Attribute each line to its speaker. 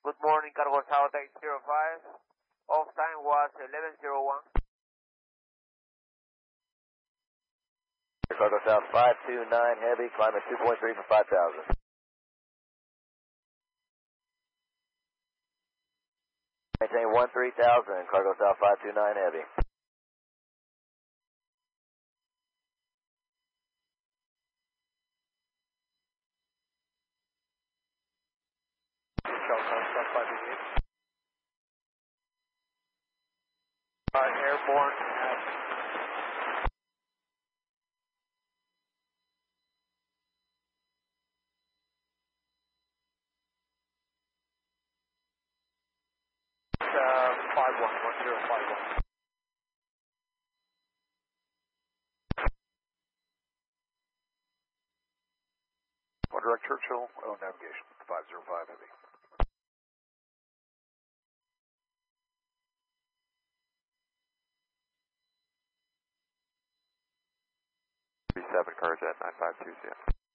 Speaker 1: Good morning, Cargo South 805. Off time was 11:01.
Speaker 2: Cargo South 529 Heavy, climbing 2.3 for 5,000. Maintain 13,000, Cargo South 529 Heavy.
Speaker 1: Airborne. It's 511051.
Speaker 3: One direct Churchill, navigation 505 Heavy. 37 Cargo Jet 952 CM.